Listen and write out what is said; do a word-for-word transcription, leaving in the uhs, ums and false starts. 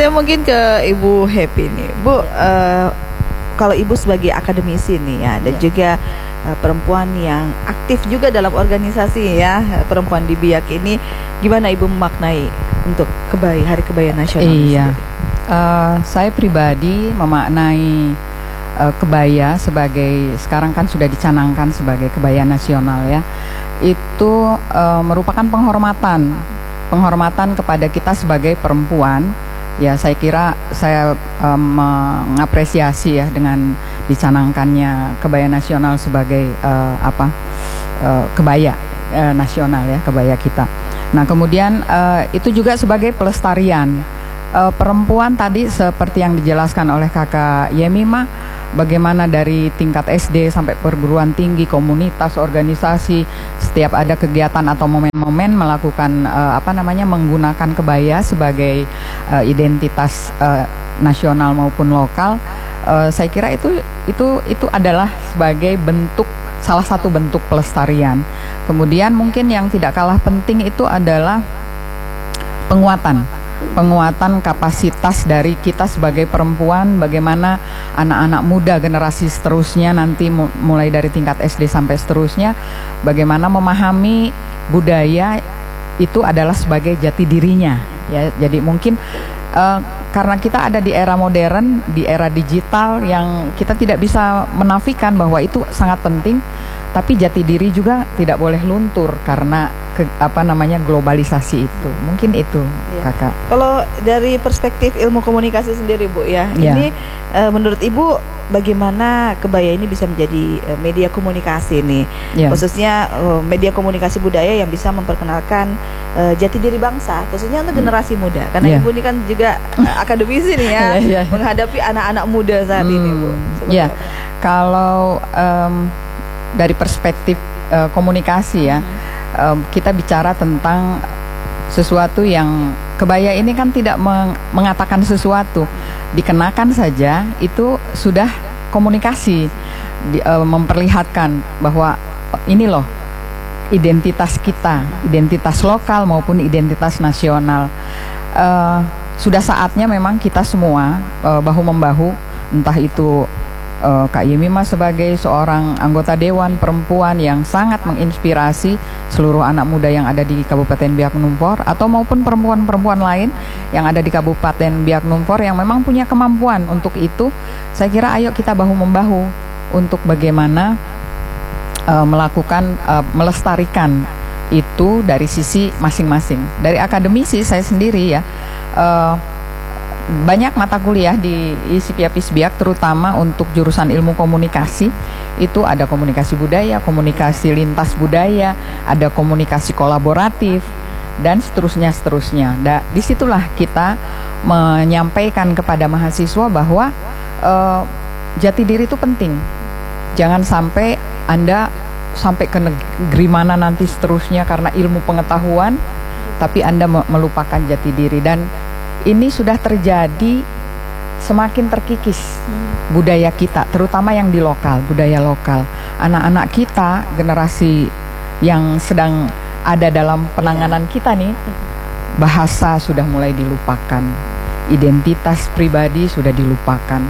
Saya mungkin ke Ibu Happy nih, Bu. Uh, kalau Ibu sebagai akademisi nih ya, dan ya. juga uh, perempuan yang aktif juga dalam organisasi ya, perempuan di Biak ini, gimana Ibu memaknai untuk kebaya Hari Kebaya Nasional? Iya, uh, saya pribadi memaknai uh, kebaya sebagai, sekarang kan sudah dicanangkan sebagai kebaya nasional ya, itu uh, merupakan penghormatan, penghormatan kepada kita sebagai perempuan. Ya, saya kira saya um, mengapresiasi ya dengan dicanangkannya kebaya nasional sebagai uh, apa uh, kebaya uh, nasional ya, kebaya kita. Nah, kemudian uh, itu juga sebagai pelestarian uh, perempuan tadi seperti yang dijelaskan oleh Kakak Yemima, bagaimana dari tingkat S D sampai perguruan tinggi, komunitas, organisasi, setiap ada kegiatan atau momen-momen melakukan uh, apa namanya menggunakan kebaya sebagai uh, identitas uh, nasional maupun lokal. Uh, saya kira itu itu itu adalah sebagai bentuk, salah satu bentuk pelestarian. Kemudian mungkin yang tidak kalah penting itu adalah penguatan. penguatan kapasitas dari kita sebagai perempuan, bagaimana anak-anak muda generasi seterusnya nanti mulai dari tingkat S D sampai seterusnya, bagaimana memahami budaya itu adalah sebagai jati dirinya ya. Jadi mungkin uh, karena kita ada di era modern, di era digital yang kita tidak bisa menafikan bahwa itu sangat penting, tapi jati diri juga tidak boleh luntur karena ke, apa namanya globalisasi itu. Mungkin itu ya. Kakak. Kalau dari perspektif ilmu komunikasi sendiri, Bu ya, ya. ini uh, menurut Ibu bagaimana kebaya ini bisa menjadi uh, media komunikasi nih, ya. khususnya uh, media komunikasi budaya yang bisa memperkenalkan uh, jati diri bangsa, khususnya untuk generasi muda. Karena ya. Ibu ini kan juga uh, akademisi nih ya, ya, ya. menghadapi anak-anak muda saat hmm, ini, Bu. Ya, kalau um, dari perspektif uh, komunikasi ya, hmm. Um, kita bicara tentang sesuatu yang kebaya ini kan tidak meng mengatakan sesuatu, dikenakan saja itu sudah komunikasi, di, uh, memperlihatkan bahwa ini loh identitas kita, identitas lokal maupun identitas nasional. Uh, sudah saatnya memang kita semua uh, bahu-membahu, entah itu Uh, Kak Yemima sebagai seorang anggota dewan perempuan yang sangat menginspirasi seluruh anak muda yang ada di Kabupaten Biak Numfor, atau maupun perempuan-perempuan lain yang ada di Kabupaten Biak Numfor yang memang punya kemampuan untuk itu. Saya kira ayo kita bahu-membahu untuk bagaimana uh, melakukan, uh, melestarikan itu dari sisi masing-masing. Dari akademisi saya sendiri ya, uh, banyak mata kuliah di I S I P I A P I S Biak, terutama untuk jurusan ilmu komunikasi. Itu ada komunikasi budaya, komunikasi lintas budaya, ada komunikasi kolaboratif, dan seterusnya seterusnya. Da, disitulah kita menyampaikan kepada mahasiswa bahwa uh, jati diri itu penting. Jangan sampai Anda sampai ke negeri mana nanti seterusnya karena ilmu pengetahuan, tapi Anda melupakan jati diri. Dan ini sudah terjadi, semakin terkikis hmm. budaya kita, terutama yang di lokal, budaya lokal. Anak-anak kita, generasi yang sedang ada dalam penanganan kita nih, bahasa sudah mulai dilupakan, identitas pribadi sudah dilupakan.